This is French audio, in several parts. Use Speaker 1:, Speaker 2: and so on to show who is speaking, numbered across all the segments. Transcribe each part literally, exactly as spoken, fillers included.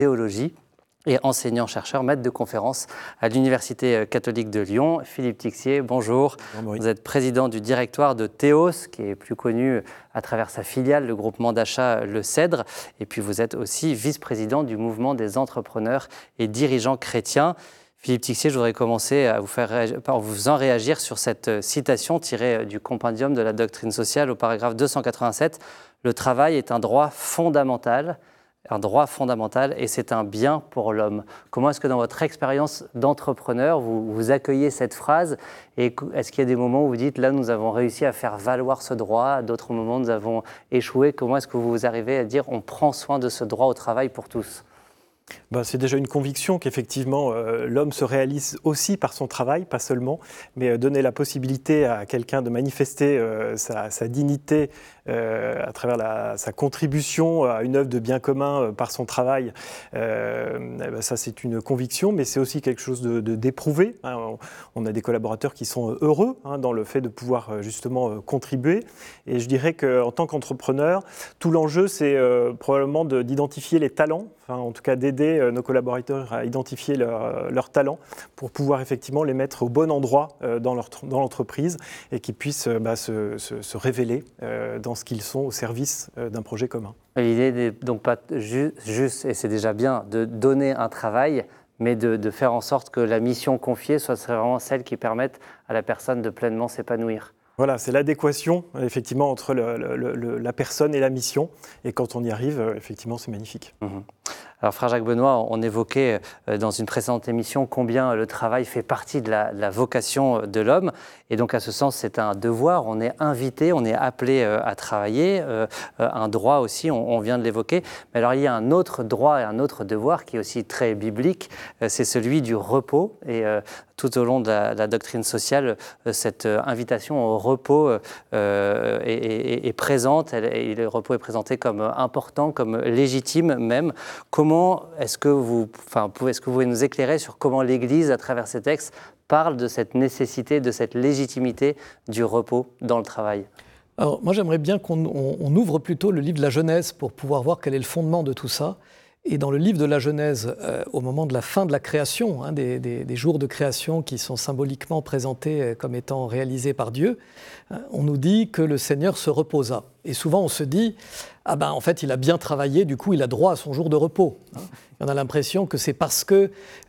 Speaker 1: théologie et enseignant-chercheur, maître de conférence à l'Université catholique de Lyon. Philippe Tixier, bonjour. bonjour Vous êtes président du directoire de Théos, qui est plus connu à travers sa filiale, le groupement d'achat Le Cèdre. Et puis vous êtes aussi vice-président du mouvement des entrepreneurs et dirigeants chrétiens. Philippe Tixier, je voudrais commencer à vous faire réagir, par vous en réagir sur cette citation tirée du compendium de la doctrine sociale au paragraphe deux cent quatre-vingt-sept. Le travail est un droit fondamental. Un droit fondamental et c'est un bien pour l'homme. Comment est-ce que dans votre expérience d'entrepreneur, vous, vous accueillez cette phrase et est-ce qu'il y a des moments où vous dites là nous avons réussi à faire valoir ce droit, à d'autres moments nous avons échoué? Comment est-ce que vous arrivez à dire on prend soin de ce droit au travail pour tous?
Speaker 2: Ben, c'est déjà une conviction qu'effectivement euh, l'homme se réalise aussi par son travail, pas seulement, mais euh, donner la possibilité à quelqu'un de manifester euh, sa, sa dignité euh, à travers la, sa contribution à une œuvre de bien commun euh, par son travail, euh, eh ben, ça c'est une conviction, mais c'est aussi quelque chose de, de, d'éprouvé. Hein. On, on a des collaborateurs qui sont heureux hein, dans le fait de pouvoir justement euh, contribuer, et je dirais qu'en tant qu'entrepreneur, tout l'enjeu c'est euh, probablement de, d'identifier les talents, enfin, en tout cas d'aider nos collaborateurs à identifier leurs leur talents pour pouvoir effectivement les mettre au bon endroit euh, dans, leur, dans l'entreprise et qu'ils puissent euh, bah, se, se, se révéler euh, dans ce qu'ils sont au service euh, d'un projet commun.
Speaker 1: L'idée n'est donc pas ju- juste, et c'est déjà bien, de donner un travail, mais de, de faire en sorte que la mission confiée soit vraiment celle qui permette à la personne de pleinement s'épanouir.
Speaker 2: Voilà, c'est l'adéquation effectivement entre le, le, le, la personne et la mission. Et quand on y arrive, effectivement, c'est magnifique.
Speaker 1: Mmh. Alors, frère Jacques Benoît, on évoquait dans une précédente émission combien le travail fait partie de la, de la vocation de l'homme. Et donc, à ce sens, c'est un devoir. On est invité, on est appelé à travailler. Un droit aussi, on, on vient de l'évoquer. Mais alors, il y a un autre droit et un autre devoir qui est aussi très biblique. C'est celui du repos. Et tout au long de la, de la doctrine sociale, cette invitation au repos euh, est, est, est présente. Et le repos est présenté comme important, comme légitime même. Comment Comment est-ce que vous, enfin, est-ce que vous pouvez nous éclairer sur comment l'Église, à travers ces textes, parle de cette nécessité, de cette légitimité du repos dans le travail?
Speaker 3: Alors, moi, j'aimerais bien qu'on on, on ouvre plutôt le livre de la Genèse pour pouvoir voir quel est le fondement de tout ça. Et dans le livre de la Genèse, euh, au moment de la fin de la création, hein, des, des, des jours de création qui sont symboliquement présentés comme étant réalisés par Dieu, hein, on nous dit que le Seigneur se reposa. Et souvent, on se dit, ah ben, en fait, il a bien travaillé, du coup, il a droit à son jour de repos. Hein. Et on a l'impression que c'est parce qu'il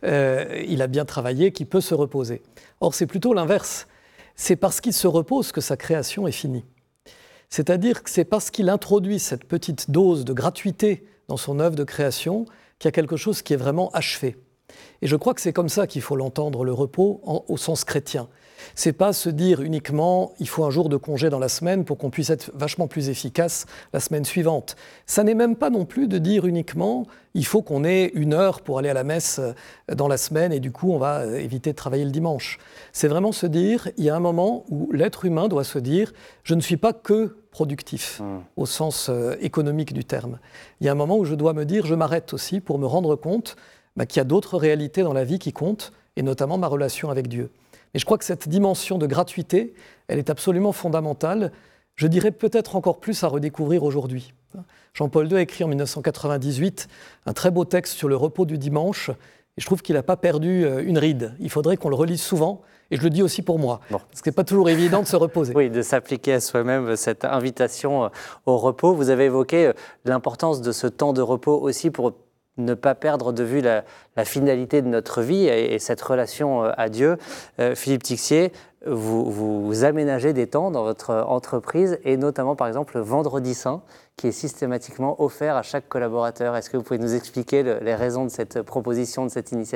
Speaker 3: euh, a bien travaillé qu'il peut se reposer. Or, c'est plutôt l'inverse. C'est parce qu'il se repose que sa création est finie. C'est-à-dire que c'est parce qu'il introduit cette petite dose de gratuité dans son œuvre de création, qu'il y a quelque chose qui est vraiment achevé. Et je crois que c'est comme ça qu'il faut l'entendre, le repos, en, au sens chrétien. C'est pas se dire uniquement, il faut un jour de congé dans la semaine pour qu'on puisse être vachement plus efficace la semaine suivante. Ça n'est même pas non plus de dire uniquement, il faut qu'on ait une heure pour aller à la messe dans la semaine et du coup, on va éviter de travailler le dimanche. C'est vraiment se dire, il y a un moment où l'être humain doit se dire, je ne suis pas que productif, mmh. au sens euh, économique du terme. Il y a un moment où je dois me dire, je m'arrête aussi pour me rendre compte bah, qu'il y a d'autres réalités dans la vie qui comptent, et notamment ma relation avec Dieu. Mais je crois que cette dimension de gratuité, elle est absolument fondamentale, je dirais peut-être encore plus à redécouvrir aujourd'hui. Jean-Paul deux a écrit en dix-neuf cent quatre-vingt-dix-huit un très beau texte sur le repos du dimanche, et je trouve qu'il n'a pas perdu une ride. Il faudrait qu'on le relise souvent, et je le dis aussi pour moi, bon. Parce que ce n'est pas toujours évident de se reposer.
Speaker 1: Oui, de s'appliquer à soi-même cette invitation au repos. Vous avez évoqué l'importance de ce temps de repos aussi pour ne pas perdre de vue la, la finalité de notre vie et, et cette relation à Dieu. Euh, Philippe Tixier, vous, vous, vous aménagez des temps dans votre entreprise et notamment par exemple le Vendredi Saint qui est systématiquement offert à chaque collaborateur. Est-ce que vous pouvez nous expliquer le, les raisons de cette proposition, de cette initiative ?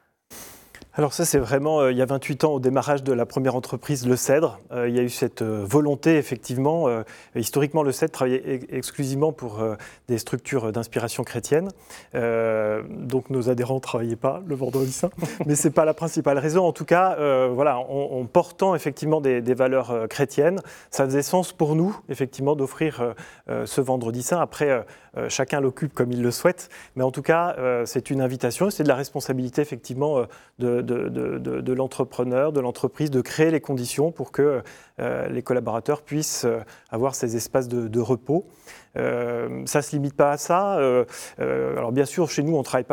Speaker 2: Alors ça, c'est vraiment, euh, il y a vingt-huit ans, au démarrage de la première entreprise, Le Cèdre, euh, il y a eu cette euh, volonté, effectivement. Euh, historiquement, Le Cèdre travaillait ex- exclusivement pour euh, des structures d'inspiration chrétienne. Euh, donc nos adhérents ne travaillaient pas le Vendredi Saint, mais ce n'est pas la principale raison. En tout cas, euh, voilà, en, en portant effectivement des, des valeurs euh, chrétiennes, ça faisait sens pour nous, effectivement, d'offrir euh, euh, ce Vendredi Saint. Après, euh, euh, chacun l'occupe comme il le souhaite, mais en tout cas, euh, c'est une invitation, c'est de la responsabilité, effectivement, euh, de de, de, de, de l'entrepreneur, de l'entreprise, de créer les conditions pour que euh, les collaborateurs puissent avoir ces espaces de, de repos. Euh, ça ne se limite pas à ça. Euh, euh, alors bien sûr, chez nous, on ne travaille pas